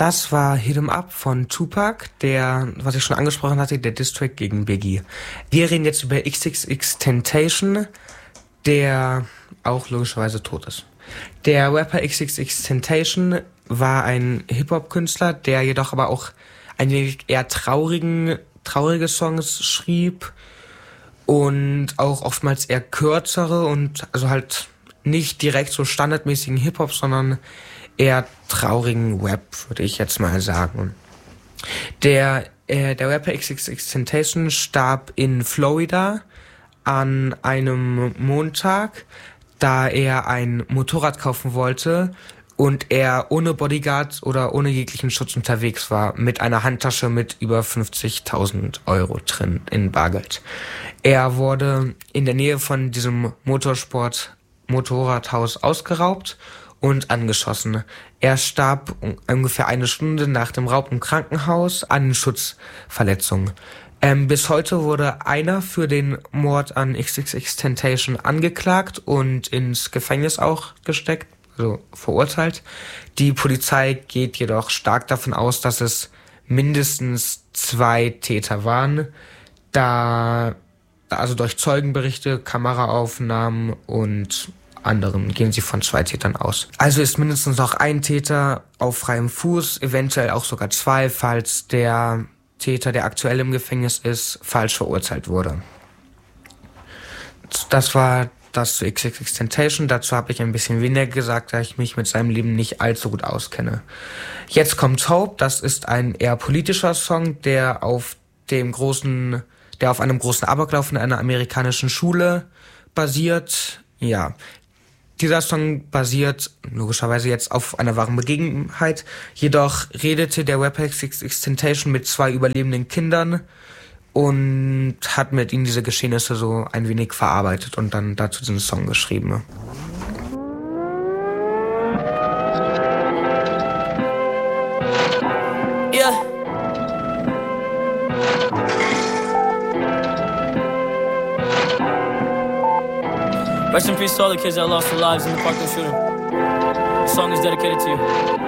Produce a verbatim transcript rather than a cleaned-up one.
Das war Hit 'em Up von Tupac, der, was ich schon angesprochen hatte, der Diss-Track gegen Biggie. Wir reden jetzt über XXXTentacion, der auch logischerweise tot ist. Der Rapper XXXTentacion war ein Hip-Hop-Künstler, der jedoch aber auch ein wenig eher traurigen, traurige Songs schrieb und auch oftmals eher kürzere und also halt nicht direkt so standardmäßigen Hip-Hop, sondern eher traurigen Rap, würde ich jetzt mal sagen. Der, äh, der Rapper XXXTentacion starb in Florida an einem Montag, da er ein Motorrad kaufen wollte und er ohne Bodyguard oder ohne jeglichen Schutz unterwegs war, mit einer Handtasche mit über fünfzigtausend Euro drin in Bargeld. Er wurde in der Nähe von diesem Motorsport-Motorradhaus ausgeraubt und angeschossen. Er starb ungefähr eine Stunde nach dem Raub im Krankenhaus an Schutzverletzungen. Ähm, bis heute wurde einer für den Mord an XXXTentacion angeklagt und ins Gefängnis auch gesteckt, also verurteilt. Die Polizei geht jedoch stark davon aus, dass es mindestens zwei Täter waren, da also durch Zeugenberichte, Kameraaufnahmen und anderen gehen sie von zwei Tätern aus. Also ist mindestens noch ein Täter auf freiem Fuß, eventuell auch sogar zwei, falls der Täter, der aktuell im Gefängnis ist, falsch verurteilt wurde. Das war das zu XXXTentacion. Dazu habe ich ein bisschen weniger gesagt, da ich mich mit seinem Leben nicht allzu gut auskenne. Jetzt kommt Hope. Das ist ein eher politischer Song, der auf dem großen, der auf einem großen Amoklauf in einer amerikanischen Schule basiert. Ja. Dieser Song basiert logischerweise jetzt auf einer wahren Begebenheit. Jedoch redete der Rapper XXXTentacion mit zwei überlebenden Kindern und hat mit ihnen diese Geschehnisse so ein wenig verarbeitet und dann dazu diesen Song geschrieben. Yeah. Rest in peace to all the kids that lost their lives in the Parkland shooting. The song is dedicated to you.